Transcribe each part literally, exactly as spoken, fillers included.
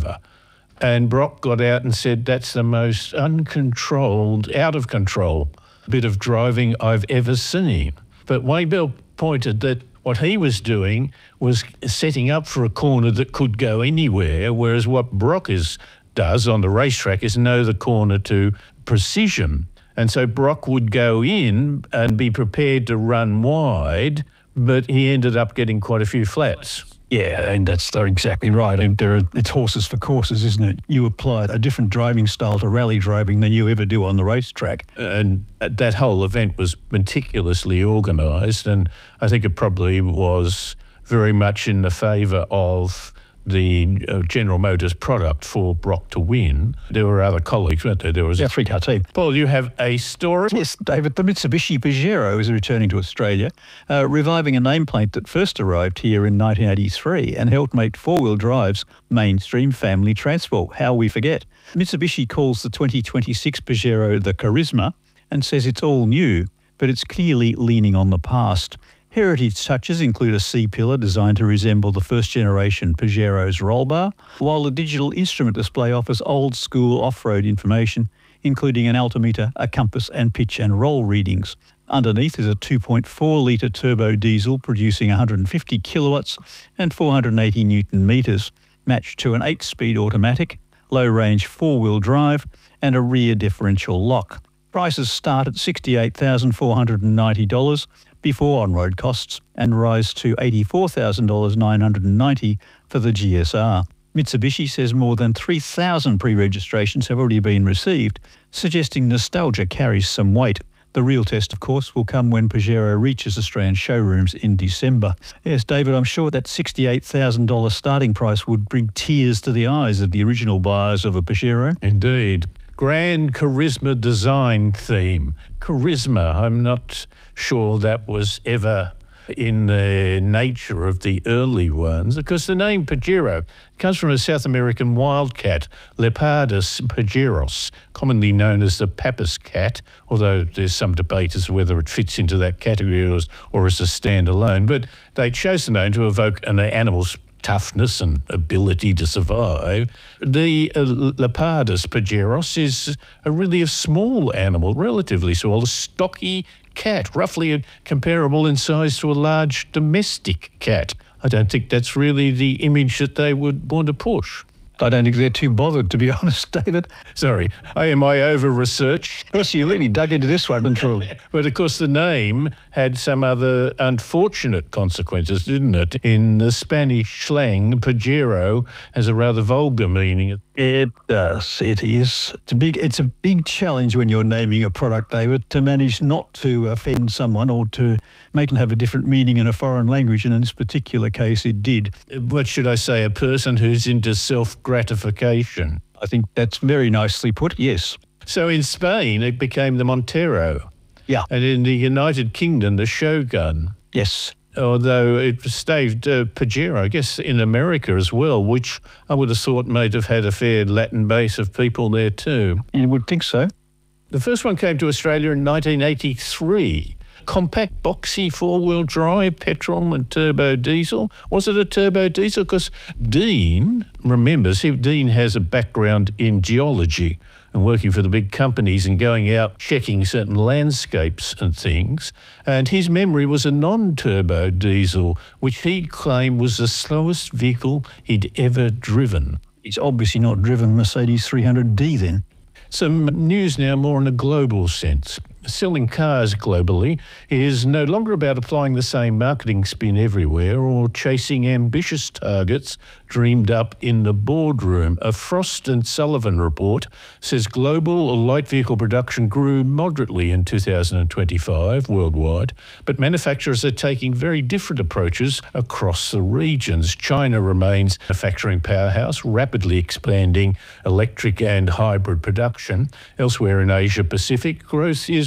driver. And Brock got out and said, that's the most uncontrolled, out of control bit of driving I've ever seen. But Waybill pointed that what he was doing was setting up for a corner that could go anywhere, whereas what Brock is, does on the racetrack is know the corner to precision. And so Brock would go in and be prepared to run wide, but he ended up getting quite a few flats. Yeah, and that's they're exactly right. And there are, it's horses for courses, isn't it? You apply a different driving style to rally driving than you ever do on the racetrack. And that whole event was meticulously organised, and I think it probably was very much in the favour of the uh, General Motors product for Brock to win. There were other colleagues, weren't there? There was yeah, a three-car team. Paul, you have a story? Yes, David. The Mitsubishi Pajero is returning to Australia, uh, reviving a nameplate that first arrived here in nineteen eighty-three and helped make four-wheel drive's mainstream family transport. How we forget. Mitsubishi calls the twenty twenty-six Pajero the Charisma and says it's all new, but it's clearly leaning on the past. Heritage touches include a C-pillar designed to resemble the first-generation Pajero's roll bar, while the digital instrument display offers old-school off-road information, including an altimeter, a compass and pitch and roll readings. Underneath is a two point four litre turbo diesel producing one hundred fifty kilowatts and four hundred eighty newton metres, matched to an eight-speed automatic, low-range four-wheel drive and a rear differential lock. Prices start at sixty-eight thousand four hundred ninety dollars before on-road costs and rise to eighty-four thousand nine hundred ninety dollars for the G S R. Mitsubishi says more than three thousand pre-registrations have already been received, suggesting nostalgia carries some weight. The real test, of course, will come when Pajero reaches Australian showrooms in December. Yes, David, I'm sure that sixty-eight thousand dollars starting price would bring tears to the eyes of the original buyers of a Pajero. Indeed. Grand Charisma design theme. Charisma, I'm not sure that was ever in the nature of the early ones, because the name Pajero comes from a South American wildcat, Leopardus pajeros, commonly known as the Pappas cat, although there's some debate as to whether it fits into that category or, or as a standalone. But they chose the name to evoke an animal's toughness and ability to survive. The uh, Leopardus pajeros is a really a small animal, relatively small, a stocky cat, roughly comparable in size to a large domestic cat. I don't think that's really the image that they would want to push. I don't think they're too bothered, to be honest, David. Sorry, am I over-researched? Of course, you really dug into this one, truly. But of course, the name had some other unfortunate consequences, didn't it? In the Spanish slang, Pajero has a rather vulgar meaning. It does. It is. It's a big. It's a big challenge when you're naming a product, David, to manage not to offend someone or to make them have a different meaning in a foreign language. And in this particular case, it did. What should I say? A person who's into self-gratification. I think that's very nicely put. Yes. So in Spain, it became the Montero. Yeah. And in the United Kingdom, the Shogun. Yes. Although it stayed uh, Pajero, I guess, in America as well, which I would have thought might have had a fair Latin base of people there too. You would think so. The first one came to Australia in nineteen eighty-three. Compact, boxy, four-wheel drive, petrol and turbo diesel. Was it a turbo diesel? Because Dean remembers, he, Dean has a background in geology and working for the big companies and going out checking certain landscapes and things. And his memory was a non-turbo diesel, which he claimed was the slowest vehicle he'd ever driven. He's obviously not driven Mercedes three hundred D then. Some news now more in a global sense. Selling cars globally is no longer about applying the same marketing spin everywhere or chasing ambitious targets dreamed up in the boardroom. A Frost and Sullivan report says global light vehicle production grew moderately in two thousand twenty-five worldwide, but manufacturers are taking very different approaches across the regions. China remains a manufacturing powerhouse, rapidly expanding electric and hybrid production. Elsewhere in Asia Pacific, growth is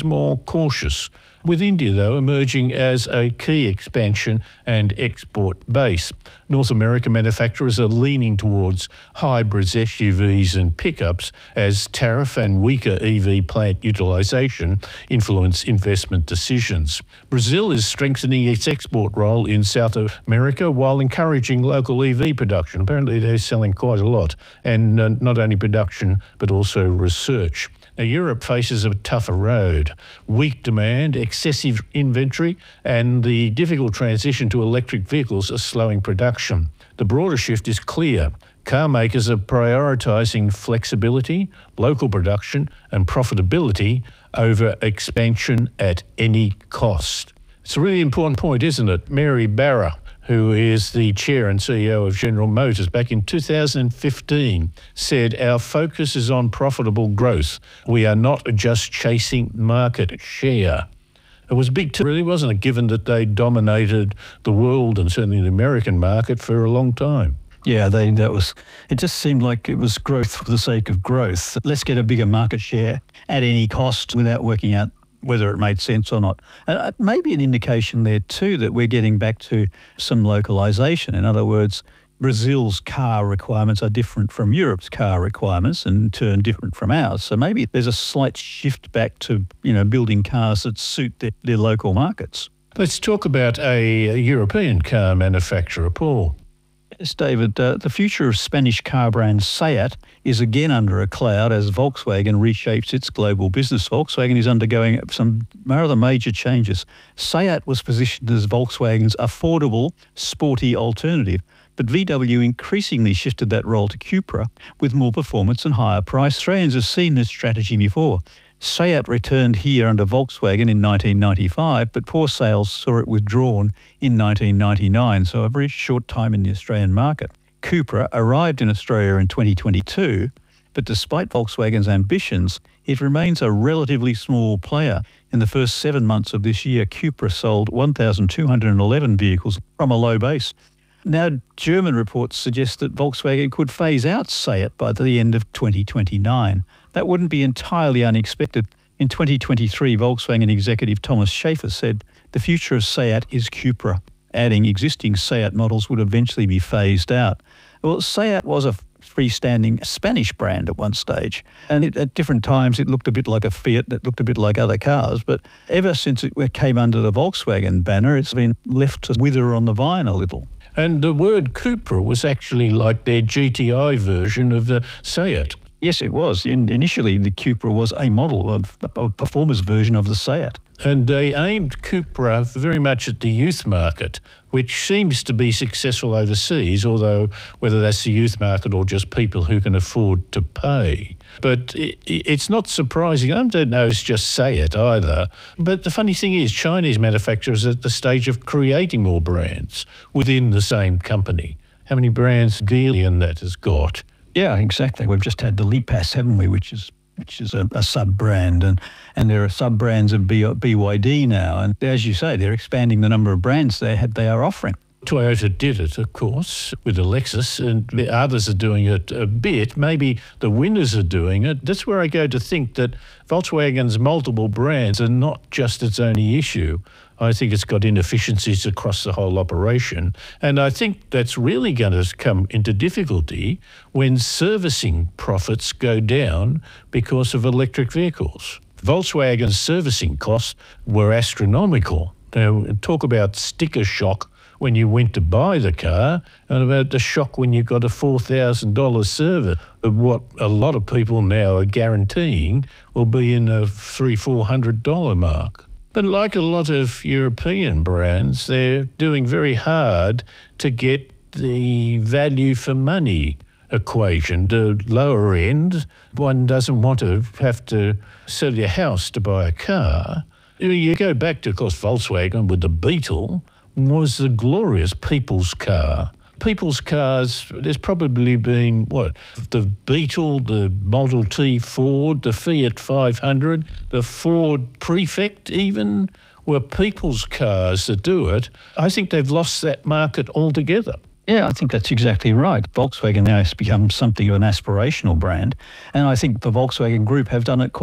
was more cautious, with India, though, emerging as a key expansion and export base. North American manufacturers are leaning towards hybrids, S U Vs and pickups as tariff and weaker E V plant utilisation influence investment decisions. Brazil is strengthening its export role in South America while encouraging local E V production. Apparently they're selling quite a lot, and uh, not only production but also research. Now, Europe faces a tougher road. Weak demand, excessive inventory, and the difficult transition to electric vehicles are slowing production. The broader shift is clear. Car makers are prioritising flexibility, local production, and profitability over expansion at any cost. It's a really important point, isn't it? Mary Barra, who is the chair and C E O of General Motors, back in two thousand fifteen, said, "Our focus is on profitable growth. We are not just chasing market share." It was big too, really, wasn't it, given that they dominated the world and certainly the American market for a long time. Yeah, they, that was, it just seemed like it was growth for the sake of growth. Let's get a bigger market share at any cost without working out whether it made sense or not. And maybe an indication there too that we're getting back to some localisation. In other words, Brazil's car requirements are different from Europe's car requirements and in turn different from ours. So maybe there's a slight shift back to, you know, building cars that suit their, their local markets. Let's talk about a, a European car manufacturer, Paul. Yes, David, uh, the future of Spanish car brand SEAT is again under a cloud as Volkswagen reshapes its global business. Volkswagen is undergoing some rather major changes. SEAT was positioned as Volkswagen's affordable, sporty alternative, but V W increasingly shifted that role to Cupra with more performance and higher price. Australians have seen this strategy before. SEAT returned here under Volkswagen in nineteen ninety-five, but poor sales saw it withdrawn in nineteen ninety-nine, so a very short time in the Australian market. Cupra arrived in Australia in twenty twenty-two, but despite Volkswagen's ambitions, it remains a relatively small player. In the first seven months of this year, Cupra sold one thousand two hundred eleven vehicles from a low base. Now, German reports suggest that Volkswagen could phase out SEAT by the end of twenty twenty-nine. That wouldn't be entirely unexpected. In twenty twenty-three, Volkswagen executive Thomas Schaefer said, "The future of SEAT is Cupra," adding existing SEAT models would eventually be phased out. Well, SEAT was a freestanding Spanish brand at one stage, and it, at different times it looked a bit like a Fiat, it looked a bit like other cars, but ever since it came under the Volkswagen banner, it's been left to wither on the vine a little. And the word Cupra was actually like their G T I version of the SEAT. Yes, it was. In, initially, the Cupra was a model of a performance version of the SEAT. And they aimed Cupra very much at the youth market, which seems to be successful overseas, although whether that's the youth market or just people who can afford to pay. But it, it's not surprising. I don't know it's just SEAT either. But the funny thing is, Chinese manufacturers are at the stage of creating more brands within the same company. How many brands Geely and that has got? Yeah, exactly. We've just had the Lipass, haven't we, which is which is a, a sub-brand, and, and there are sub-brands of B, BYD now. And as you say, they're expanding the number of brands they had they are offering. Toyota did it, of course, with the Lexus, and the others are doing it a bit. Maybe the winners are doing it. That's where I go to think that Volkswagen's multiple brands are not just its only issue. I think it's got inefficiencies across the whole operation. And I think that's really going to come into difficulty when servicing profits go down because of electric vehicles. Volkswagen's servicing costs were astronomical. Now, talk about sticker shock when you went to buy the car, and about the shock when you got a four thousand dollars service of what a lot of people now are guaranteeing will be in the three hundred, four hundred dollars mark. But like a lot of European brands, they're doing very hard to get the value for money equation. The lower end, one doesn't want to have to sell your house to buy a car. You go back to, of course, Volkswagen with the Beetle was the glorious people's car. People's cars, there's probably been, what, the Beetle, the Model T Ford, the Fiat five hundred, the Ford Prefect even, were people's cars that do it. I think they've lost that market altogether. Yeah, I think that's exactly right. Volkswagen now has become something of an aspirational brand, and I think the Volkswagen Group have done it quite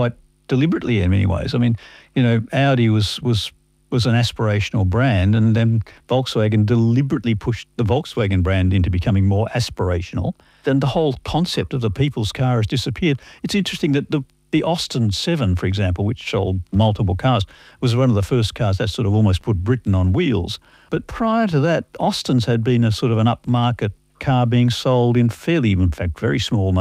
deliberately in many ways. I mean, you know, Audi was was was an aspirational brand, and then Volkswagen deliberately pushed the Volkswagen brand into becoming more aspirational. Then the whole concept of the people's car has disappeared. It's interesting that the The Austin seven, for example, which sold multiple cars, was one of the first cars that sort of almost put Britain on wheels. But prior to that, Austins had been a sort of an upmarket car being sold in fairly, in fact, very small